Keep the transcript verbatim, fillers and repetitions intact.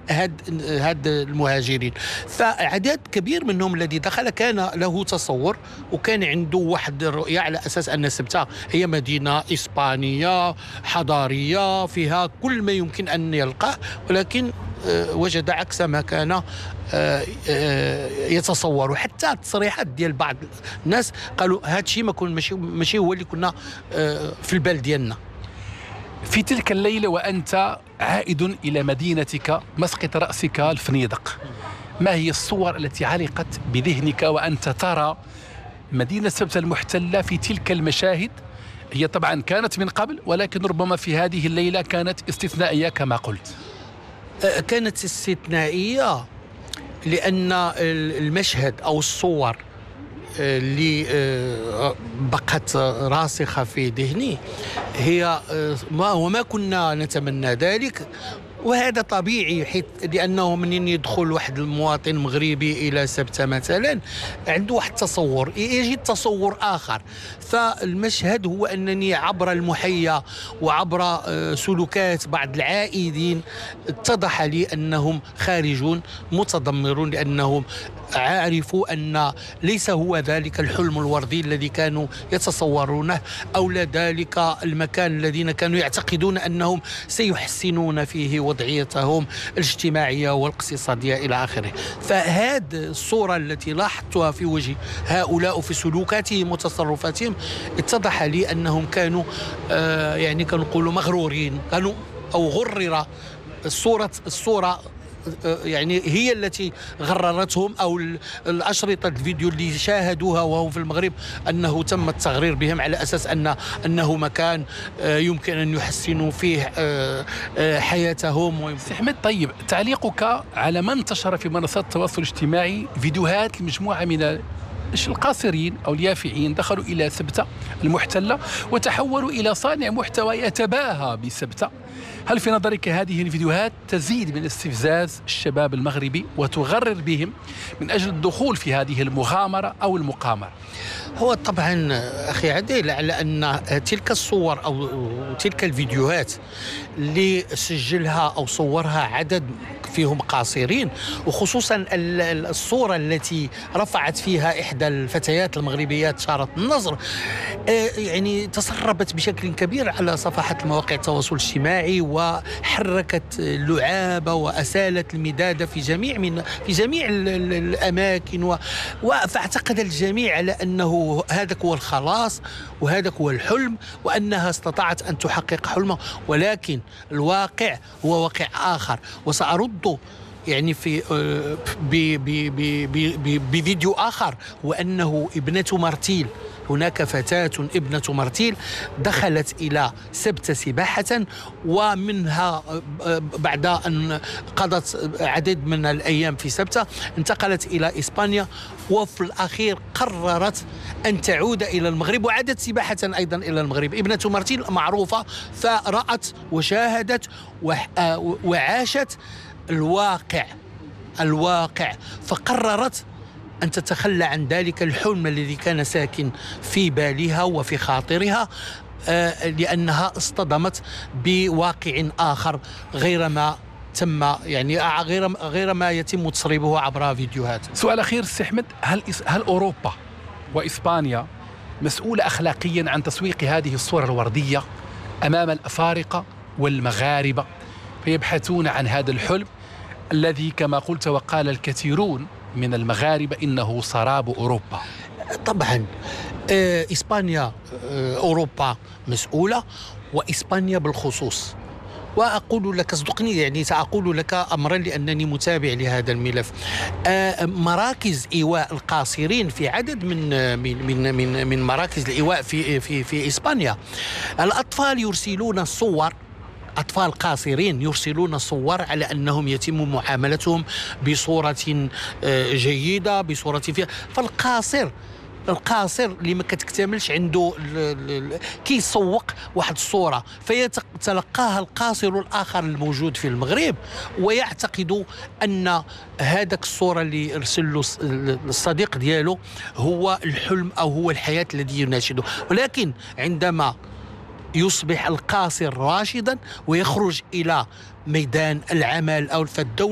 هاد هاد المهاجرين. فعدد كبير منهم الذي دخل كان له تصور وكان عنده واحد الرؤية على أساس أن سبتة هي مدينة إسبانية حضارية فيها كل ما يمكن أن يلقاه، ولكن وجد عكس ما كان يتصور. حتى التصريحات ديال بعض الناس قالوا هذا الشيء ما كون ماشي ماشي هو اللي كنا في البال ديالنا. في تلك الليلة وأنت عائد إلى مدينتك مسقط رأسك الفنيدق، ما هي الصور التي علقت بذهنك وأنت ترى مدينة سبتة المحتلة في تلك المشاهد؟ هي طبعا كانت من قبل، ولكن ربما في هذه الليلة كانت استثنائية كما قلت. كانت استثنائية لأن المشهد أو الصور اللي بقت راسخة في ذهني هي ما وما كنا نتمنى ذلك، وهذا طبيعي حيث لأنه منين يدخل واحد المواطن مغربي إلى سبتة مثلا عنده واحد التصور، يجي تصور آخر. فالمشهد هو أنني عبر المحيا وعبر سلوكات بعض العائدين اتضح لي أنهم خارجون متذمرون، لأنهم عرفوا أن ليس هو ذلك الحلم الوردي الذي كانوا يتصورونه، أو لا ذلك المكان الذين كانوا يعتقدون أنهم سيحسنون فيه وضعيتهم الاجتماعية والاقتصادية إلى آخره. فهذه الصورة التي لاحظتها في وجه هؤلاء وفي سلوكاتهم وتصرفاتهم اتضح لي أنهم كانوا آه يعني كانوا نقولوا مغرورين، كانوا أو غرر الصورة الصورة يعني هي التي غررتهم، أو الأشرطة الفيديو اللي شاهدوها وهم في المغرب أنه تم التغرير بهم على أساس أن أنه مكان يمكن أن يحسنوا فيه حياتهم. سي أحمد، طيب تعليقك على ما انتشر في منصات التواصل الاجتماعي فيديوهات لمجموعة من القاصرين أو اليافعين دخلوا إلى سبتة المحتلة وتحولوا إلى صانع محتوى يتباهى بسبتة، هل في نظرك هذه الفيديوهات تزيد من استفزاز الشباب المغربي وتغرر بهم من أجل الدخول في هذه المغامرة أو المقامرة؟ هو طبعا أخي عديل على أن تلك الصور أو تلك الفيديوهات اللي سجلها أو صورها عدد فيهم قاصرين، وخصوصا الصورة التي رفعت فيها إحدى الفتيات المغربيات شارة النصر يعني تسربت بشكل كبير على صفحات مواقع التواصل الاجتماعي وحركت اللعابة وأسالت المداد في جميع من في جميع الأماكن، و فاعتقد الجميع على أنه هذا هو الخلاص وهذا هو الحلم وأنها استطاعت أن تحقق حلمه، ولكن الواقع هو واقع آخر. وسأرد يعني في بفيديو آخر، وأنه ابنة مرتيل، هناك فتاة ابنة مرتيل دخلت إلى سبتة سباحة، ومنها بعد أن قضت عدد من الأيام في سبتة انتقلت إلى إسبانيا، وفي الأخير قررت أن تعود إلى المغرب وعادت سباحة أيضا إلى المغرب. ابنة مرتيل معروفة، فرأت وشاهدت وعاشت الواقع الواقع فقررت أن تتخلى عن ذلك الحلم الذي كان ساكن في بالها وفي خاطرها، آه لأنها اصطدمت بواقع آخر غير ما تم يعني غير غير ما يتم تسريبه عبر فيديوهات. سؤال أخير سي أحمد، هل هل أوروبا وإسبانيا مسؤولة أخلاقيا عن تسويق هذه الصورة الوردية أمام الأفارقة والمغاربة فيبحثون عن هذا الحلم الذي كما قلت وقال الكثيرون من المغاربة إنه سراب أوروبا؟ طبعا إسبانيا أوروبا مسؤولة، وإسبانيا بالخصوص. وأقول لك صدقني يعني سأقول لك أمرا لأنني متابع لهذا الملف. مراكز إيواء القاصرين في عدد من من من من, من مراكز الإيواء في في في إسبانيا، الأطفال يرسلون صور، أطفال قاصرين يرسلون صور على أنهم يتم معاملتهم بصورة جيدة، بصورة فيها. فالقاصر القاصر اللي ما كتكتملش عنده كي يسوق واحد الصورة فيتلقاها القاصر الآخر الموجود في المغرب ويعتقد أن هذاك الصورة اللي ارسل له الصديق ديالو هو الحلم أو هو الحياة الذي يناشده. ولكن عندما يصبح القاصر راشدا ويخرج إلى ميدان العمل أو فالدولة